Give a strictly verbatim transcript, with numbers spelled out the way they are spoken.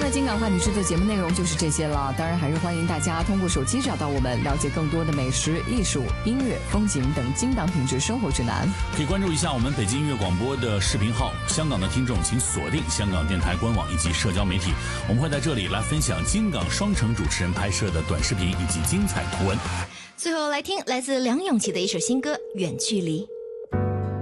的金港话题制作节目内容就是这些了，当然还是欢迎大家通过手机找到我们，了解更多的美食、艺术、音乐、风景等金港品质生活指南。 可以关注一下我们北京音乐广播的视频号，香港的听众请锁定香港电台官网以及社交媒体，我们会在这里来分享金港双城主持人拍摄的短视频以及精彩图文。 最后来听来自梁咏琪的一首新歌《远距离》。